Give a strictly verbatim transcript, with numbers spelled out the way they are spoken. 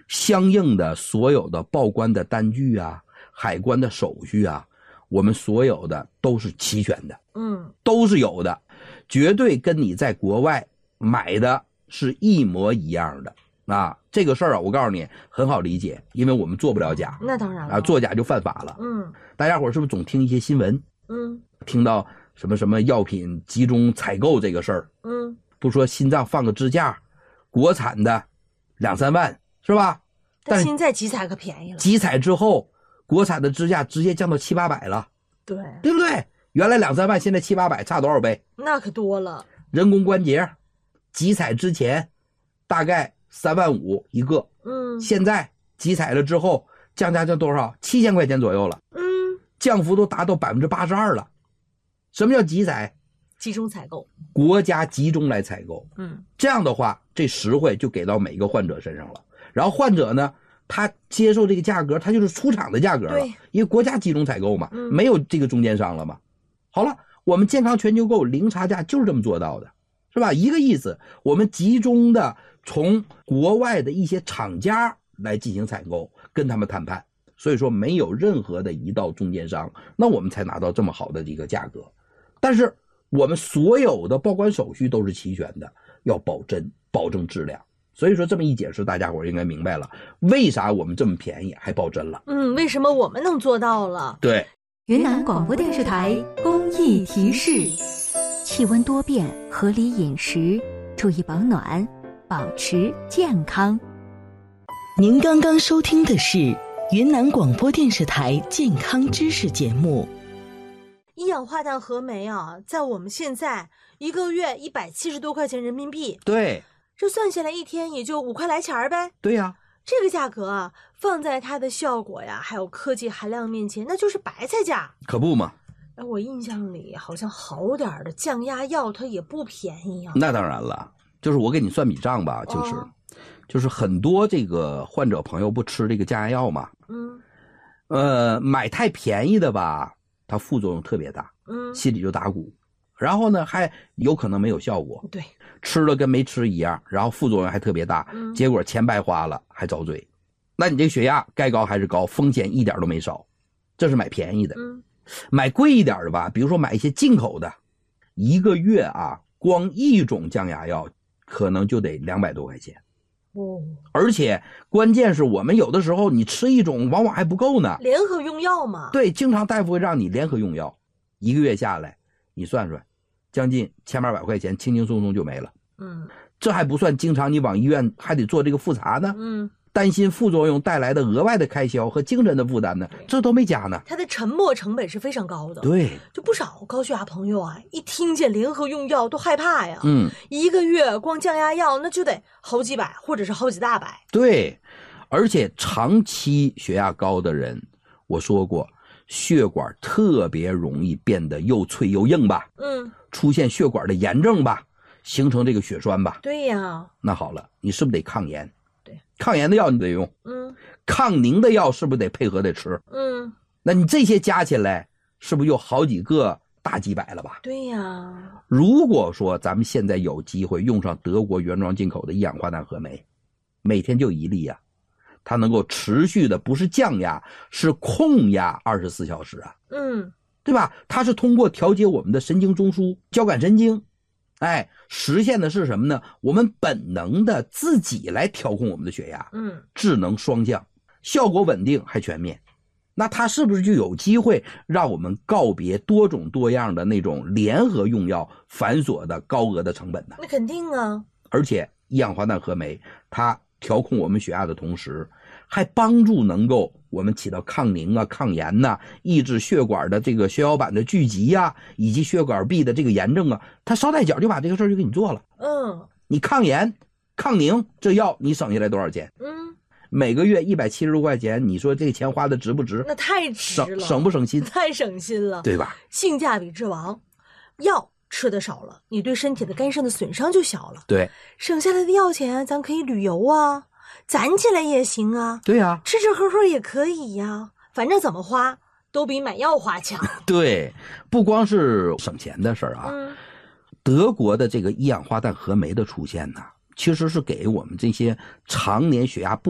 相应的所有的报关的单据啊，海关的手续啊，我们所有的都是齐全的， 嗯， 都是有的，绝对跟你在国外买的是一模一样的啊。这个事儿啊，我告诉你很好理解，因为我们做不了假， 那当然了啊，做假就犯法了。 嗯， 大家伙儿是不是总听一些新闻？ 嗯， 听到什么什么药品集中采购这个事儿， 嗯， 不说心脏放个支架，国产的两三万是吧？ 但现在集采可便宜了， 集采之后，国产的支架直接降到七八百了， 对， 对不对？原来两三万，现在七八百，差多少倍？ 那可多了。 人工关节，集采之前大概三万五一个， 嗯， 现在集采了之后降价降多少？七千块钱左右了， 嗯， 降幅都达到百分之八十二了。什么叫集采？ 集中采购， 国家集中来采购。 嗯， 这样的话，这实惠就给到每个患者身上了。然后患者呢，他接受这个价格，他就是出厂的价格了，因为国家集中采购嘛， 嗯， 没有这个中间商了嘛。好了，我们健康全球购零差价就是这么做到的，是吧？一个意思，我们集中的从国外的一些厂家来进行采购，跟他们谈判，所以说没有任何的一道中间商，那我们才拿到这么好的一个价格。但是我们所有的报关手续都是齐全的，要保真，保证质量。所以说这么一解释，大家伙应该明白了为啥我们这么便宜还保真了。 嗯，为什么我们能做到了？ 对， 云南广播电视台公益提示：气温多变，合理饮食，注意保暖，保持健康。 您刚刚收听的是云南广播电视台健康知识节目。 一氧化碳合酶啊，在我们现在一个月一百七十多块钱人民币， 对， 这算下来一天也就五块来钱儿呗。 对呀、啊， 这个价格啊，放在它的效果呀，还有科技含量面前，那就是白菜价。 可不嘛。 哎，我印象里好像好点儿的降压药它也不便宜啊。 那当然了，就是我给你算笔账吧，就是、哦、就是很多这个患者朋友不吃这个降压药嘛， 嗯， 呃，买太便宜的吧，它副作用特别大， 嗯， 心里就打鼓，然后呢还有可能没有效果， 对， 吃了跟没吃一样，然后副作用还特别大， 嗯， 结果钱白花了还遭罪。那你这血压该高还是高，风险一点都没少，这是买便宜的。 嗯， 买贵一点的吧，比如说买一些进口的，一个月啊光一种降压药可能就得两百多块钱。 哦， 而且关键是我们有的时候你吃一种往往还不够呢， 联合用药嘛。 对，经常大夫会让你联合用药，一个月下来你算算将近千八百块钱轻轻松松就没了。 嗯， 这还不算经常你往医院还得做这个复查呢， 嗯， 担心副作用带来的额外的开销和精神的负担呢，这都没加呢。 它的沉没成本是非常高的。 对， 就不少高血压朋友啊，一听见联合用药都害怕呀。 嗯， 一个月光降压药那就得好几百或者是好几大百。 对，而且长期血压高的人，我说过，血管特别容易变得又脆又硬吧， 嗯， 出现血管的炎症吧，形成这个血栓吧。 对呀。 那好了，你是不是得抗炎？ 对， 抗炎的药你得用， 嗯， 抗凝的药是不是得配合得吃？ 嗯， 那你这些加起来是不是有好几个大几百了吧？ 对呀。 如果说咱们现在有机会用上德国原装进口的一氧化碳合酶，每天就一粒啊，它能够持续的不是降压，是控压二十四小时啊， 嗯， 对吧？它是通过调节我们的神经中枢、交感神经，哎，实现的是什么呢？我们本能的自己来调控我们的血压， 嗯， 智能双降，效果稳定还全面。那它是不是就有机会让我们告别多种多样的那种联合用药繁琐的高额的成本呢？ 那肯定啊。 而且一氧化碳合酶它调控我们血压的同时，还帮助能够我们起到抗凝啊、抗炎呐、啊，抑制血管的这个血小板的聚集呀、啊，以及血管壁的这个炎症啊，它捎带脚就把这个事儿就给你做了。 嗯， 你抗炎、抗凝，这药你省下来多少钱？ 嗯， 每个月一百七十多块钱，你说这个钱花的值不值？ 那太值了， 省省不省心？ 太省心了， 对吧？ 性价比之王，药吃的少了，你对身体的肝肾的损伤就小了。 对， 省下来的药钱，咱可以旅游啊，攒起来也行啊。 对呀、啊， 吃吃喝喝也可以呀、啊，反正怎么花都比买药花强。对， 不光是省钱的事儿啊、嗯，德国的这个一氧化碳合酶的出现呢，其实是给我们这些常年血压不